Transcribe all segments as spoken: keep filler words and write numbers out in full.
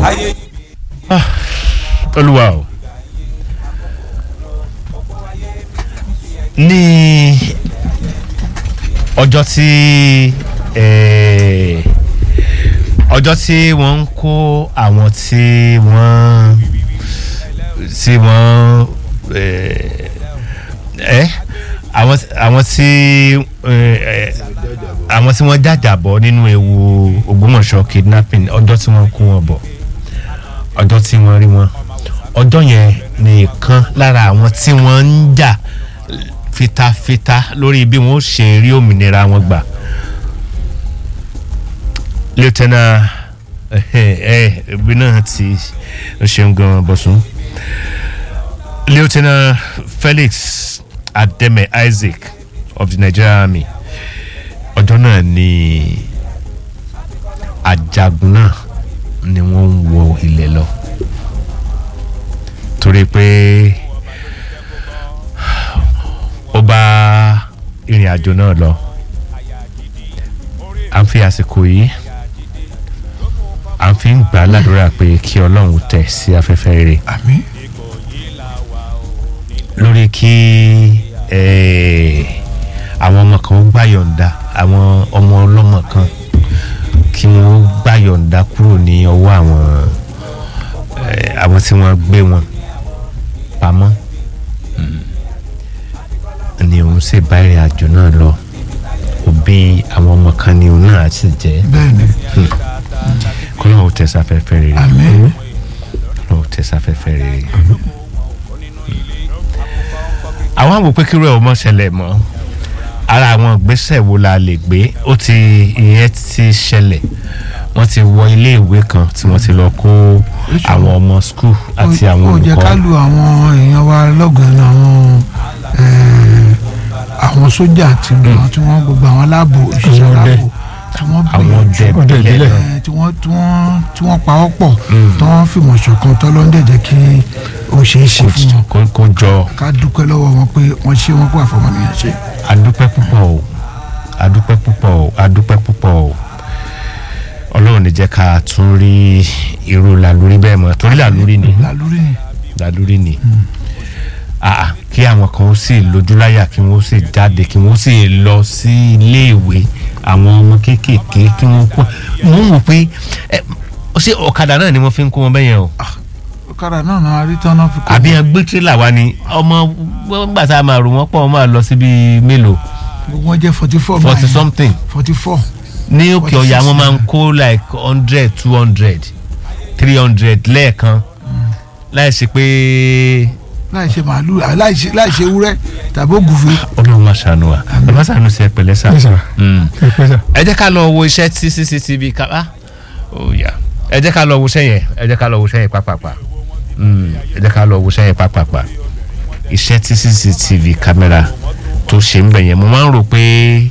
olúwa o ní ọjọ́ tí ọjọ́ tí wọ́n ń kó àwọn tí wọ́n tí wọ́n ẹ àwọn àwọn tí àwọn tí wọ́n jàjàbọ̀ nínú ewu Ògbómọ̀ṣọ́ kidnapping ọjọ́ tí wọ́n kó wọn bọ̀ ọjọ́ tí wọ́n rí wọn ọjọ́ yẹn nìkan lára àwọn tí wọ́n ń jà fitafita lórí bí wọ́n ṣe rí òmìnira wọn gbà lieutenant ẹ ẹbí náà ti ṣeun gan bọ̀sùn lieutenant Felix Ademe Isaac of the Nigerian Army ọjọ́ náà ni ajagun náà ni wọ́n ń wọ ilẹ̀ lọ torí pé ó bá ìrìn àjò náà lọ à ń fi àsìkò yìí à ń fi ń gbà ládùúrà pé kí Ọlọ́run tẹ̀ sí afẹ́fẹ́ rere àmín lórí kí àwọn ọmọ kan gbà yọ̀ǹda àwọn ọmọ ọlọ́mọ kan kí wọ́n gbà yọ̀ǹda kúrò ní ọwọ́ àwọn àwọn tí wọ́n gbé wọn pamọ́ ni òun sì bá ìrìn àjò náà lọ òbí àwọn ọmọ kan ni òun náà sì jẹ́ bẹ́ẹ̀ni kọ́lọ́run ó tẹ̀ sáfẹ́fẹ́ rere àmín kọ́lọ́run ó tẹ̀ sáfẹ́fẹ́ rere àwọn àwò pé kírú ẹ̀ ọmọ ṣẹlẹ̀ mọ́ ara àwọn ìgbésẹ̀ wo la lè gbé ó ti ìyẹn ti ṣẹlẹ̀ wọ́n ti wọ ilé ìwé kan tí wọ́n ti lọ kó àwọn ọmọ skul àti àwọn olùkọ́. ó jẹ́ ká lu àwọn èèyàn wa lọ́gàn àwọn àwọn sójà tí wọ́n tí wọ́n gbogbo àwọn aláàbò òṣìṣẹ́ aláàbò tí wọ́n ọdẹ ìbílẹ̀ tí wọ́n tí wọ́n tí wọ́n pa ọ́ pọ̀ tí wọ́n fìmọ̀ ṣọ̀kan tọ́lọ́ndẹ̀ jẹ́ kí ó ṣeé ṣe fún wọn kó jọ. ká dúpẹ́ lọ́wọ́ wọn pé wọ́n ṣe wọn kó àfọwọ́nìyàn ṣe. adúpẹ́ púpọ̀ o adúpẹ́ púpọ̀ o adúpẹ́ púpọ̀ o Ọlọ́run ní jẹ́ ká tún rí irú làlúrí bẹ́ẹ̀ mọ́ torí làlúrí ni làlúrí ni làlúrí ni ah kí àwọn kan ó sì lójúláyà kí wọ́n sì jáde kí wọ́n sì lọ sí iléèwé àwọn ọmọ kéékèèké kí wọ́n kó mú wò pé ṣé ọ̀kadà náà ni wọ́n fi ń kó wọn bẹ́yẹn o. ọ̀kadà náà náà rí tán náà fi kó. àbí ẹ gbé tírélà wa ni ọmọ gbà tá a máa rò wọ́n pọ̀ wọ́n máa lọ síbi mélòó. gbogbo wọn jẹ́ forty four forty something. forty four. ní òkè ọ̀yà wọn máa ń kó like hundred two hundred three hundred lẹ́ẹ̀kan láì ṣe pé. láì ṣe màálù láì ṣe láì ṣe ewúrẹ́ tàbí ògùnfẹ́. Ọlọ́run máa ṣàánú wa bàbá ṣàánú sí ẹ pẹ̀lẹ́ sà. ẹ jẹ́ ká lọ wo iṣẹ́ tí C C T V ká ẹ jẹ́ ká lọ wo iṣẹ́ yẹn ẹ jẹ́ ká lọ wo iṣẹ́ yẹn pápápá ẹ jẹ́ ká lọ wo iṣẹ́ yẹn pápápá iṣẹ́ tí C C T V kámẹ́rà tó ṣe ń bẹ̀ yẹn mo máa ń rò pé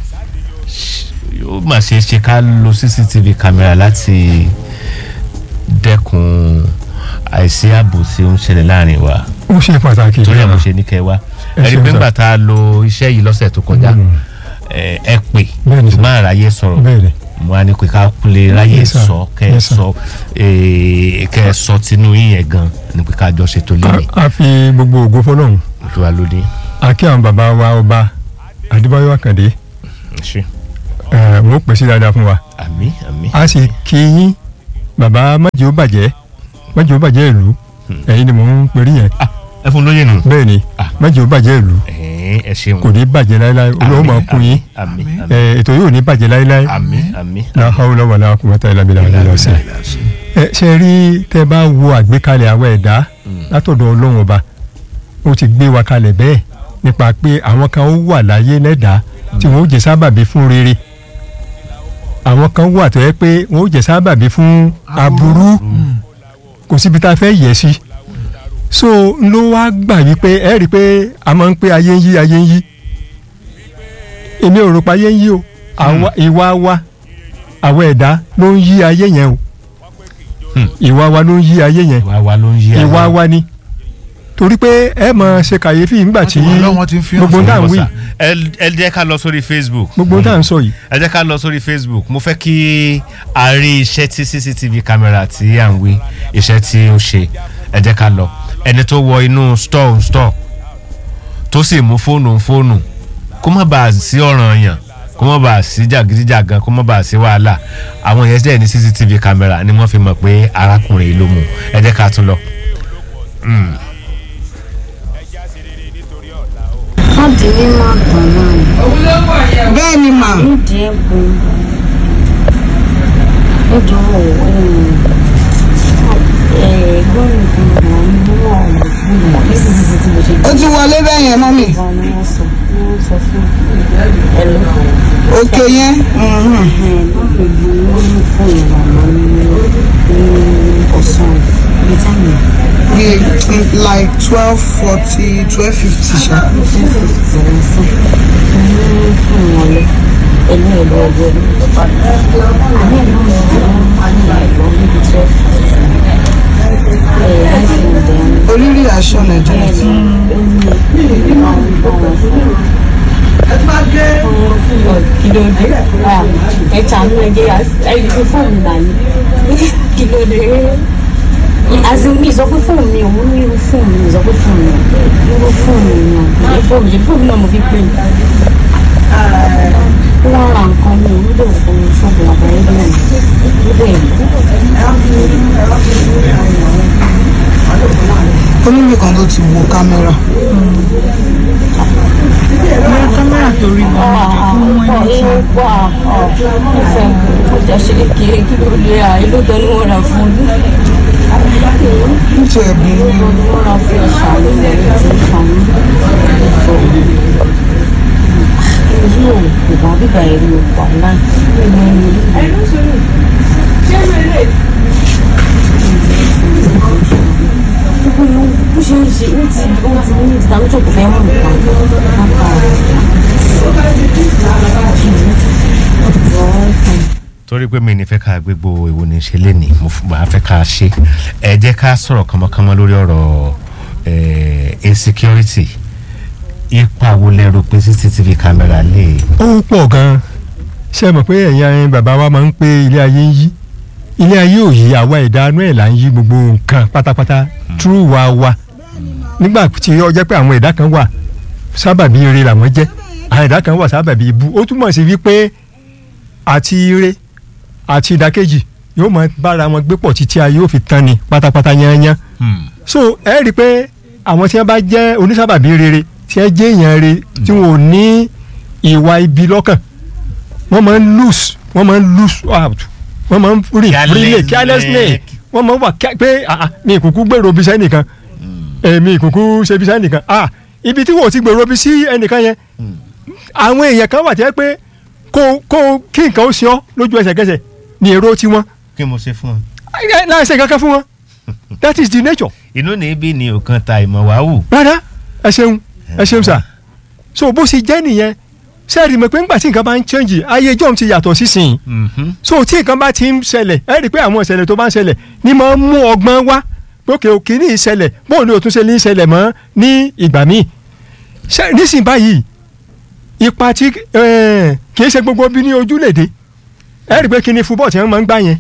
ó mà ṣe é ṣe ká lo C C T V kámẹ́rà láti dẹ́kun àìsí ààbò tí ó ń ṣẹlẹ̀ láàrin wa. ó ṣe pàtàkì torí àwọn ṣe ní kẹ wá ẹ̀rí pé ńgbà tá a lo iṣẹ́ yìí lọ́sẹ̀ tó kọjá ẹ pè ṣùgbọ́n àráyé sọ̀rọ̀ mo á ní pé ká lè ráyè sọ kẹ́ ẹ sọ kẹ́ ẹ sọ tinú yín yẹn gan ní pé ká jọ ṣètò lẹ́yìn. a fi gbogbo ògo fọlọ́run. olúwa ló ní. a kí àwọn bàbá wa ọba Adébáyọ̀ Àkàndé wọ́n pèsè dáadáa fún wa. àmín àmín. a sì kí yín bàbá májè ó bàjẹ́ májè ó bàjẹ́ ìlú ẹ̀yin ni mò ń perí yẹn. ẹ fún lóye nù. bẹ́ẹ̀ ni májè ó bàjẹ́ ìlú ẹ ṣeun. kò ní bàjẹ́ láéláé olówó máa kún yín ètò yóò ní bàjẹ́ láéláé. àmín àmín. la hawla wala quwwata illa billahi al-ali ẹ ṣe rí tẹ́ bá wo àgbékalẹ̀ àwọn ẹ̀dá látọ̀dọ̀ Ọlọ́run ọba ó ti gbé wa kalẹ̀ bẹ́ẹ̀ nípa pé àwọn kan ó wà láyé lẹ́dàá tí wọ́n ó jẹ́ sábàbí fún rere àwọn kan wà tó yẹ pé wọ́n ó jẹ́ sábàbí fún aburú kò síbi tá a fẹ́ yẹ̀ sí so ló wá gbà wípé ẹ rí i pé a máa ń pé ayé ń yí ayé ń yí èmi ò rò pé ayé ń yí o ìwà wa àwọn ẹ̀dá ló ń yí ayé yẹn o ìwà wa ló ń yí ayé yẹn ìwà wa ló ń yí ayé ìwà wa ni torí pé ẹ mọ̀ ṣe kàyéfì nígbà tí gbogbo tá à ń wí. ẹ jẹ́ ká lọ sórí Facebook. gbogbo tá à ń sọ yìí. ẹ jẹ́ ká lọ sórí Facebook mo fẹ́ kí a rí iṣẹ́ tí C C T V camera tí à ń wí iṣẹ́ tí ó ṣe ẹ jẹ́ ká lọ ẹni tó wọ inú store store tó sì mú fóònù fóònù kó má bàa sí ọ̀ràn yàn kó má bàa sí jàgídíjàgan kó má bàa sí wàhálà àwọn yẹn jẹ́ ní C C T V camera ni wọ́n fi mọ̀ pé arákùnrin yìí ló mú ẹ jẹ́ ká tún lọ. wọ́n di ní máa gbọ̀n náà. bẹ́ẹ̀ ni mà. ń di ẹ̀bùn ẹ̀dùn ẹ̀gbọ́n nìkan wà nínú ọ̀rọ̀ fún mi ní sísè tí mo ṣe gbé. ó ti wọlé bẹ́ẹ̀ yẹn mọ́ mi. ìgbà ni wọ́n sọ ni wọ́n sọ fún ẹ̀lú. òkè yẹn. wọ́n pè mí ní fún ìlànà ní ọ̀sán ibi táyà. like twelve forty twelve fifty ṣá. twelve fifty ní fún ní fún wọn lọ ẹni ẹ̀lú ọgbẹ́ ní padà. àní ẹ̀lú ọgbẹ́ àní ẹ̀lú níbi twelve fifty. oríire aṣọ nàìjíríà tí. kílódé ẹ̀ta ní ẹgbẹ́ ẹ̀yìn fóònù náà ní kílódé azumi sọ pé fóònù mi òun ní irú fóònù mi sọ pé fóònù mi irú fóònù mi náà ní fóònù yìí fóònù náà mo fi pè é wọ́n ra nǹkan mi ò nílò fún ṣọ́ọ̀bù àbáyé lónìí níbẹ̀ onílé kan tó ti wo kámẹ́rà. Mẹ́rọ kámẹ́rà tó rí gan fún wọn ní tí. wà á ìfẹ́ ọjà ṣe kékeré kí ló lè ra ìlú tó ní wọ́n ra fún un. nítorí ẹ̀bùn ìlú tó ní wọ́n ra fún ẹ̀ṣà ló lè rí ti ìfàmì. ìlú ìbá bíbá ìlú wà láì bó ṣe ń ṣe ó ti ó ti ní ìdánilójú kò fẹ́ mú nǹkan lápá torí pé mi ní fẹ́ ká gbégbó èwo ní ṣe lé ní mo máa fẹ́ ká ṣe ẹ jẹ́ ká sọ̀rọ̀ kánmọ́kánmọ́ lórí ọ̀rọ̀ insecurity ipa wo lẹ rò pé C C T V camera lè. ó pọ̀ gan-an ṣe mọ̀ pé ẹ̀yin bàbá wa máa ń pé ilé ayé ń yí ilé ayé ò yí àwa ìdánú ẹ̀ là ń yí gbogbo nǹkan pátápátá true wa wa nígbà tí ó jẹ́ pé àwọn ẹ̀dá kan wà sábàbí ire làwọn jẹ́ àwọn ẹ̀dá kan wà sábàbí ibu ó túmọ̀ sí wípé àti ire àti ìdákejì yóò máa bára wọn gbé pọ̀ títí ayé yóò fi tán ni pátápátá yányán so ẹ rí i pé àwọn tí wọ́n bá jẹ́ onísábàbí rere tí wọ́n jẹ́ èèyàn rere tí wọ́n ò ní ìwà ibi lọ́kàn wọ́n máa ń lose wọ́n máa ń lose out wọ́n máa ń rìn rìnlẹ̀ carelessly wọ́n máa ń wà pé mi ìkùkù gbèrò bí sẹ́nìkan èmi ìkùkù ṣe bí sẹ́nìkan ibi tí wọ́n ti gbèrò bí sí ẹnìkan yẹn àwọn èèyàn kan wà tí wọ́n pé kó kó kí nǹkan ó ṣe ọ́ lójú ẹsẹ̀kẹsẹ̀ ní èrò tiwọn. kí mo ṣe fún ọ. láì ṣe kankan fún wọn that is the nature. inú ní ibi ni òkan ta ìmọ̀ wá wù. rárá ẹ ṣeun ẹ ṣeun sà so bó ṣe jẹ́ nìyẹn sẹ́ẹ̀rì mọ̀ pé ńgbà tí nǹkan bá ń change ayé john ti yàtọ̀ sísìn so tí nǹkan bá ti ń ṣẹlẹ̀ ẹ rí i pé àwọn ìṣẹ̀lẹ̀ tó bá ń ṣẹlẹ̀ ni máa ń mú ọgbọ́n wá lókè òkè ní ìṣẹ̀lẹ̀ bóun ni òtún ṣe ní ìṣẹ̀lẹ̀ mọ́ ní ìgbà míì nísìnyí báyìí ipa tí kì í ṣe gbogbo bí ní ojúlẹ̀dẹ̀ ẹ rí i pé kí ni football tí wọ́n máa ń gbá yẹn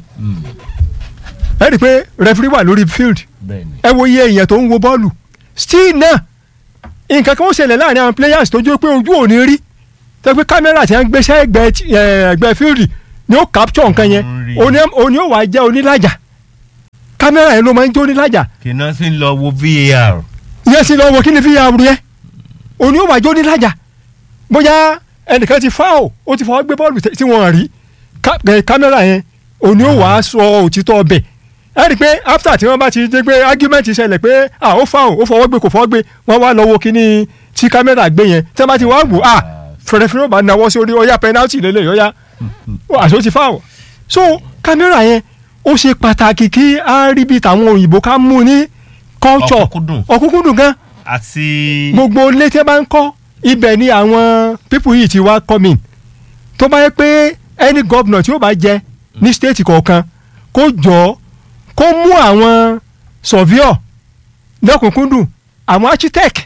ẹ rí i pé referee wà lórí field ẹ wo iye èèyàn tó ń wo bọ́ọ̀lù still náà nǹkan kan ó ṣẹlẹ̀ láàrin àwọn players tó jẹ́ pé ojú ò ní rí tẹ́gbẹ́ kámẹ́rà tí wọ́n gbé sẹ́ ẹgbẹ́ fíìlì ni ó capture nǹkan yẹn òní ó wàá jẹ́ onílàjà kámẹ́rà yẹn ló máa ń jẹ́ onílàjà. kì í náà sì ń lọ wo V A R. yẹn sì lọ wo kí ni V A R yẹn òní ó wàá jẹ́ onílàjà bóyá ẹnìkan ti fáwọ̀ ó ti fọwọ́ gbé bọ́ọ̀lù tí wọ́n rí kámẹ́rà yẹn òní ó wàá sọ òtítọ́ ọbẹ̀ ẹ rí i pé after tí wọ́n bá ti dé pé argument ṣẹlẹ̀ pé ah ó fáwọ̀ ó fọwọ́ gbé kò fọwọ́ gbé wọ́n wá lọ wo kí ni tí kámẹ́rà gbé yẹn tí wọ́n bá ti wá wò ah fẹrẹfẹrẹ bá nawọ́ sí orí ọyá penalty lélẹ̀ ọyá àṣọ ti fáwọ̀ so kámẹ́rà yẹn ó ṣe pàtàkì kí á rí bí tàwọn òyìnbó ká mú ní culture ọ̀kúnkúndùn gan àti. gbogbo ilé tí wọ́n bá ń kọ́ ibẹ̀ ni àwọn people yìí ti wá come in tó bá yẹ pé any governor tí ó bá jẹ ní state kọ̀ọ̀kan kó jọ kó mú àwọn surveyor lọ́kùnkúndùn àwọn architect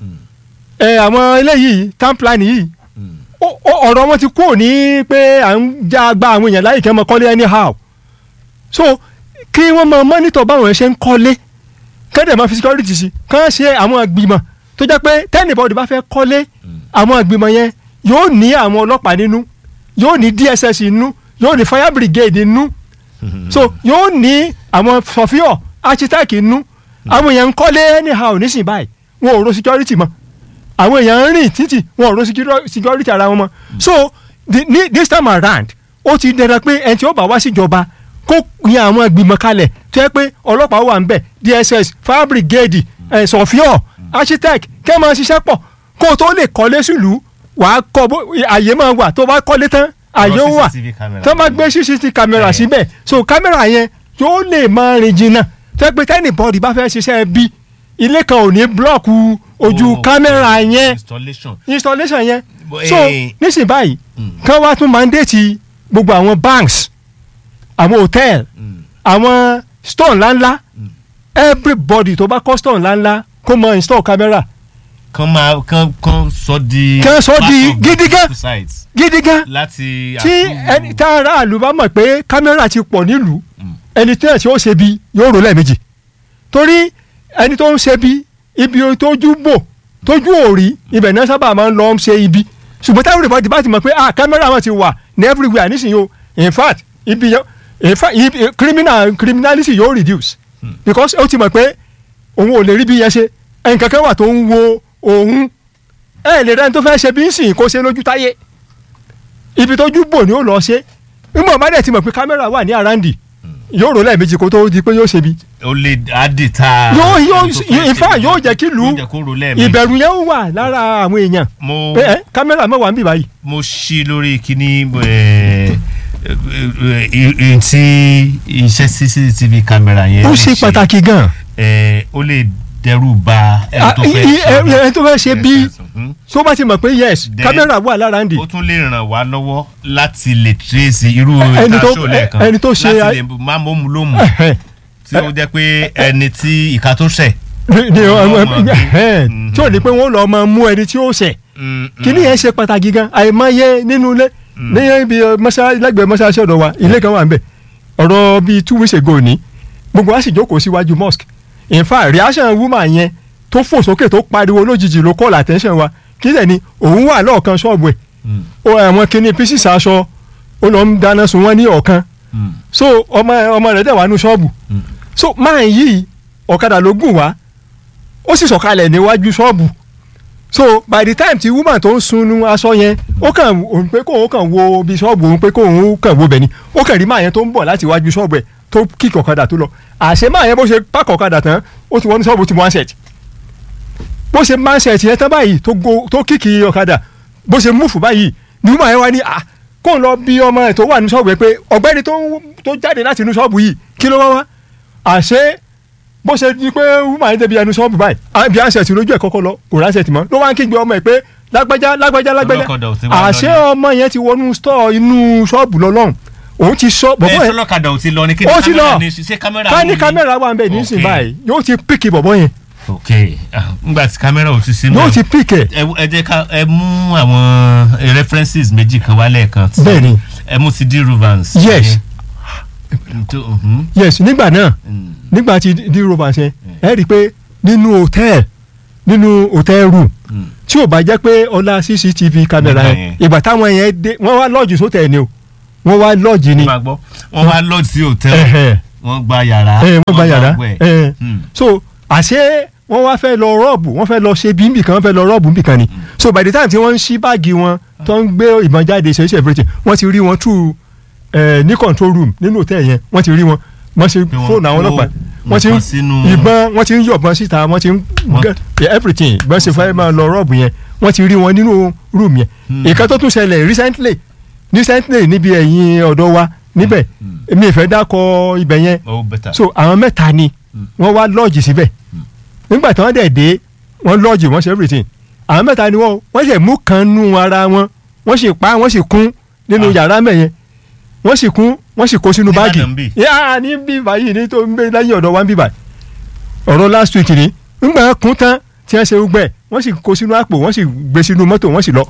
ẹ àwọn eléyìí town plan yìí ọ̀rọ̀ wọn ti kúrò ní pé à ń já gba àwọn èèyàn láyè kí wọ́n máa kọ́lé anyhow so kí wọ́n máa monitor báwọn ẹ̀ ṣe ń kọ́lé kẹ́dẹ̀ máa fi security sí kán ṣe àwọn ìgbìmọ̀ tó jẹ́ pé tẹ́nìbọ̀dì bá fẹ́ kọ́lé àwọn ìgbìmọ̀ yẹn yóò ní àwọn ọlọ́pàá nínú yóò ní D S S nínú yóò ní fire brigade nínú so yóò ní àwọn sọfíọ̀ architect nínú àwọn èèyàn ń kọ́lé anyhow nísìnyí báyìí wọn ò ro security mọ́ àwọn èèyàn ń rìn títì wọn ò ro security ara wọn mọ́ so the, this time around ó ti dẹ̀rẹ̀ pé ẹni tí ó bá wá síjọba kó yan àwọn ìgbìmọ̀ kalẹ̀ tó yẹ pé ọlọ́pàá wà ń bẹ̀ D S S fire brigade ẹ̀ sọ̀fíọ̀ architect kẹ́ máa ṣiṣẹ́ pọ̀ kó o tó lè kọ́lé sílùú wàá kọ́ bó àyè máa wà tó bá kọ́lé tán àyè ó wà tó bá gbé C C T V camera síbẹ̀ so camera yẹn yóò lè máa rìn jìnnà tó yẹ pé tẹ́nìbọ̀dì bá fẹ́ ṣiṣẹ́ bí ilé kan ò ní blọ́ọ̀kù ojú camera yẹn installation yẹn so nísìnyí báyìí kán wá tún mandate gbogbo àwọn banks àwọn hotel àwọn store ńláńlá everybody tó bá kọ́ store ńláńlá kó máa install camera. kan máa kan kan sọ di. kan sọ di gidigan gidigan láti. tí ẹni tá a rà àlù bá mọ̀ pé camera ti pọ̀ nílùú ẹni tí ó ṣe bí yóò rò lẹ́ẹ̀mejì torí ẹni tó ń ṣe bí ibi tójú bò tójú òrí ibẹ̀ náà sábà máa ń lọ ṣe ibi ṣùgbọ́n táwọn ìbọn ti bá ti mọ̀ pé ah camera wọn ti wà ní everywhere nísìnyí o in fact ibi yẹn in fact criminal criminality yóò reduce because ó ti mọ̀ pé òun ò lè rí bí yẹn ṣe ẹnì kankan wà tó ń wo òun ẹ lè rẹ́ni tó fẹ́ ṣe bí ń sìn kó ṣe lójú táyé ibi tójú bò ni ó lọ ṣe nígbà má dẹ̀ ti mọ̀ pé kámẹ́rà wà ní àràǹdì yóò rò lẹ́ẹ̀mejì kó tó di pé yóò ṣe bí. o lè adi ta. yóò yóò in fact yóò jẹ́ kí lu ìbẹ̀rù yẹn wà lára àwọn èèyàn pé ẹ kámẹ́rà mọ̀ wà ń bì báyìí. mo ṣí lórí kíní tí iṣẹ́ C C T V kámẹ́rà yẹn. ó ṣe pàtàkì gan. ó lè dẹ́rù bà ẹni tó fẹ́ ṣe ẹni tó fẹ́ ṣe bí tó bá ti mọ̀ pé yes kámẹ́rà wà lára ń di. ó tún lè ràn wá lọ́wọ́ láti lè trace irú ìtaṣọ lẹ́ẹ̀kan ẹni tó ṣe láti lè má mọ́mú lómù tí ó jẹ́ pé ẹni tí ìka tó ṣẹ̀. tí ò ní pé wọ́n lọ́ọ́ máa mú ẹni tí ó ṣẹ̀ kíní yẹn ṣe pàtàkì gan àìmọye nínú ilé ní ibi lẹ́gbẹ̀ẹ́ mọ́ṣáláṣí ọ̀dọ̀ wa ilé kan wà ń bẹ̀ ọ̀rọ̀ bíi two weeks ago ni gbogbo wa sì jókòó síwájú mosque in fact reaction woman yẹn tó fò sókè tó pariwo lójijì ló call attention wa kí lẹ̀ ni òun wà lọ́ọ̀kan ṣọ́ọ̀bù ẹ̀ ó àwọn kíní pieces aṣọ ó lọ ń dáná sun wọ́n ní ọ̀kan so ọmọ ọmọ rẹ̀ dẹ̀ wà nú ṣọ́ọ̀bù so máa yí ọ̀kadà ló gùn wá ó sì sọ̀kalẹ̀ níwájú ṣọ́ọ̀bù so by the time tí woman tó ń sunu aṣọ yẹn ó kàn òun pé kóun kàn wo bí ṣọ́ọ̀bù òun pé kóun kàn wo bẹ̀ ni ó kàn rí máa yẹn tó ń bọ̀ láti wájú ṣọ́ọ̀bù ẹ̀ tó kíkì ọ̀kadà tó lọ àṣẹ máa yẹn bó ṣe pákọ̀ ọ̀kadà tán ó ti wọ́n ní ṣọ́ọ̀bù ti mú handset bó ṣe mú handset yẹn tán báyìí tó kíkì ọ̀kadà bó ṣe múfù báyìí ni woman yẹn wá ní à kóun lọ bí ọmọ ẹ̀ tó wà ní ṣọ́ọ̀bù ẹ̀ pé ọ̀gbẹ́ni tó jáde láti inú ṣọ́ọ̀bù yìí kí ló wá wá àṣẹ bó ṣe di pé woman yẹn débi ẹnu ṣọ́ọ̀bù báyìí bí handset lójú ẹ̀ kọ́kọ́ lọ kò handset mọ́ ló wá ń kígbe ọmọ ẹ̀ pé lágbájá lágbájá lágbájá àṣẹ ọmọ yẹn ti wọnú stọọ inú ṣọ́ọ̀bù lọ́lọ́run òun ti sọ bọ̀bọ̀ yẹn sọlọ́kadà ò ti lọ ní kí ni kámẹ́rà ní ṣe kámẹ́rà ká ní kámẹ́rà wà ń bẹ̀ nísìn báyìí yóò ti píkì bọ̀bọ̀ yẹn. ok ngbà tí kámẹ́rà ò ti sí mọ́ yóò ti píkì ẹ̀. ẹ jẹ́ ká ẹ mú àwọn references méjì kan wálẹ̀ kan. bẹ́ẹ̀ni ẹ mú ti D Rovers. yes yes nígbà náà nígbà tí D Rovers yẹn ẹ rí i pé nínú hòtẹ́ẹ̀lì nínú hòtẹ́ẹ̀lì room tí ò bá jẹ́ pé ọlá C C T V kámẹ́rà yẹn ìgbà táwọn yẹn dé wọ́n wá lọ́ọ̀jù sótẹ́ẹ̀ ni o wọ́n wá lọ́ọ̀jì ni. wọ́n wá lọ́ọ̀jì sí hòtẹ́ẹ̀lì wọ́n gba yàrá. wọ́n gba yàrá so àṣé wọ́n wá fẹ́ lọ rọ́ọ̀bù wọ́n fẹ́ lọ ṣe bí nbìkan wọ́n fẹ́ lọ rọ́ọ̀bù nbìkan ni so by the time tí wọ́n ń ṣí báàgì wọn tó ń gbé ìbọn jáde ṣe ṣe everything wọ́n ti rí wọn through ní control room nínú hòtẹ́ẹ̀lì yẹn wọ́n ti rí wọn wọ́n ṣe fóònù àwọn ọlọ́pàá wọ́n ti ń ìbọn wọ́n ti ń yọ̀bọ̀n síta wọ́n ti ń everything bọ́n ṣe fẹ́ máa lọ rọ́ọ̀bù yẹn wọ́n ti rí wọn nínú room yẹn ìkan tó tún ṣẹlẹ̀ recently recently níbi ẹ̀yìn ọ̀dọ̀ wa níbẹ̀ mi ìfẹ́ dákọ̀ ibẹ̀ yẹn so àwọn mẹ́ta ni wọ́n wá lọ́ọ̀jì síbẹ̀ nígbà tí wọ́n dẹ̀ dé wọ́n lọ́ọ̀jì wọ́n ṣe everything àwọn mẹ́ta ni wọ́n wọ́n sì mú kan nú ara wọn wọ́n sì pa wọ́n sì kún nínú yàrá mẹ́yẹn wọ́n sì kún wọ́n sì kó sínú báàgì yáà ní bí báyìí ní tó ń gbé lẹ́yìn ọ̀dọ̀ wa ń bí báyìí ọ̀rọ̀ last week ni ńgbà kún tán tí wọ́n ṣe gbẹ wọ́n sì kó sínú àpò wọ́n sì gbé sínú mọ́tò wọ́n sì lọ.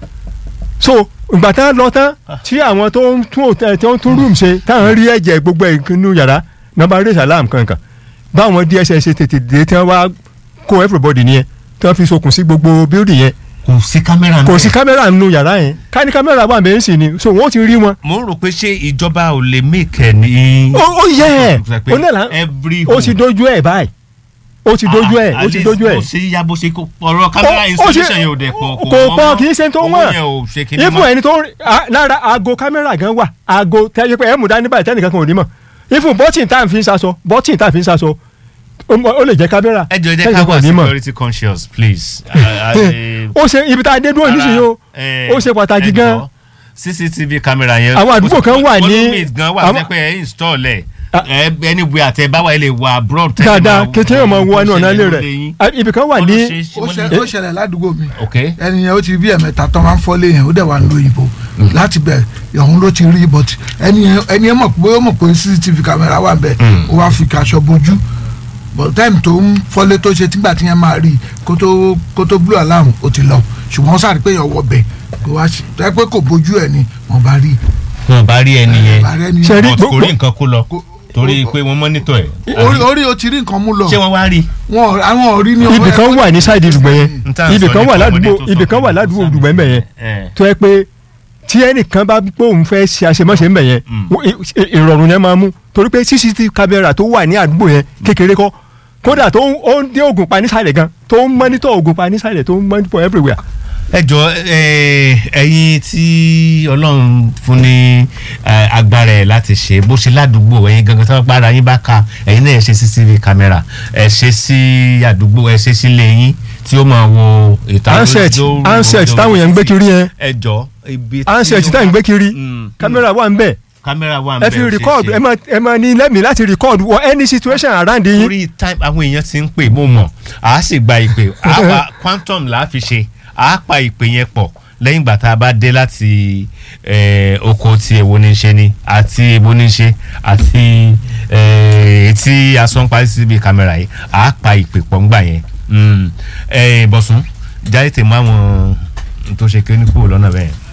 so ìgbà tá a lọ tán tí àwọn tó ń tún tó ń tún rúùmù ṣe táwọn rí ẹ̀jẹ̀ gbogbo ìkínnú yàrá nọ́mbà rẹ̀ sàlám kankan báwọn D S S ṣe tètè dé tí wọ́n wá kó everybody nìyẹn tí wọ́n fi sokùn sí gbogbo building yẹn. kò sí kámẹ́rà kò sí kámẹ́rà nínú yàrá yẹn ká ní kámẹ́rà wà bẹ́ẹ̀ sì ni so wọ́n ti rí wọn. mo ń rò pé ṣé ìjọba ò lè make ẹ ní. ó yẹ ẹ onílà ó ti dojú ẹ báyìí ó ti dojú ẹ ó ti dojú ẹ. ó ṣe ya bó ṣe ọ̀rọ̀ kámẹ́rà installation yẹn ò dẹ̀ pọ̀ kò pọ̀ kì í ṣe tó wọ́n ifun ẹni tó lára aago kámẹ́rà gan wà aago tẹ́yẹ pé ẹ̀ mú dání báyìí tẹ́nìkan kan ò ní mọ̀ ifun bọ́tìn tá à ń fi ń sasọ bọ́tìn tá à ń fi ń sasọ ó lè jẹ́ kámẹ́rà. ẹ jọ jẹ́ ká wà security conscious please. ó ṣe ibi tá a dé dúró nísìnyí o ó ṣe pàtàkì gan. C C T V camera yẹn. àwọn àdúgbò kan wà ní. olùmíì gan wà fẹ́ pé ẹ install ẹ̀ anywhere àtẹ báwa ẹ lè wà abroad. dáadáa kékeré ọmọ wọ ẹnu ọ̀nà ilé rẹ̀ ibi kan wà ní. ó ṣẹlẹ̀ ládùúgbò mi ẹni yẹn ó ti bí ẹ̀mẹ́ta tó máa ń fọ́lé yẹn ó dẹ̀ wà ń lo òyìnbó láti bẹ̀ ọ̀hún ló ti rí but ẹni yẹn mọ̀ pé ó mọ̀ pé C C T V camera wà bẹ̀ ó wá fi kaṣọ bojú but time tó ń fọ́lé tó ṣe tígbà tí yẹn máa rí kó tó kó tó blue alarm ó ti lọ ṣùgbọ́n ó sáré pé yẹn wọ bẹ̀ kó wá sí tó yẹ pé kò bójú ẹ̀ ni wọ́n bá rí. wọ́n bá rí ẹni yẹn kò rí nǹkan kó lọ torí pé wọ́n mọ́nítọ̀ ẹ̀. orí orí o ti rí nǹkan mú lọ. ṣé wọ́n wá rí. wọn àwọn ò rí ní. ibì kan wà ní sáìdì Dùgbẹ̀ yẹn ibì kan wà ládùúgbò ibì kan wà ládùúgbò Dùgbẹ̀ mbẹ̀ yẹn tó yẹ pé tí ẹnìkan bá pé òun fẹ́ ṣe àṣemáṣe mbẹ̀ yẹn ìrọ̀rùn yẹn máa mú torí pé C C T V camera tó wà ní àdúgbò yẹn kékeré kọ́ kódà tó ń dé oògùn pa nísàlẹ̀ gan tó ń mọ́nítọ̀ oògùn pa nísàlẹ̀ tó ń mọ́nítọ̀ everywhere. ẹ jọ ẹ̀yin tí Ọlọ́run fún ní agbára ẹ láti ṣe bó ṣe ládùúgbò ẹ̀yin gangan tó gbára yín bá ka ẹ̀yin náà ẹ ṣe C C T V camera ẹ ṣe sí àdúgbò ẹ ṣe sílé yín tí ó máa wo ìta lójú handset táwọn èèyàn ń gbé kiri yẹn ẹ jọ ibi tí handset táwọn ń gbé kiri kámẹ́rà wà ń bẹ̀ kámẹ́rà wà ń bẹ̀ ẹ fi record ẹ máa ẹ máa ní lẹ́mìí láti record for any situation around yín. orí time àwọn èèyàn ti ń pè mo mọ̀ àá sì gba ìpè àwa quantum là á fi ṣe àá pa ìpè yẹn pọ̀ lẹ́yìn ìgbà tá a bá dé láti oko ti èwo ní ṣe ni àti èwo ní ṣe àti tí asọ́npa C C T V kámẹ́rà yìí àá pa ìpè pọ̀ ńgbà yẹn Bọ̀sún jáde tè mọ́ àwọn tó ṣe kí ó ní kúrò lọ́nà bẹ́ẹ̀.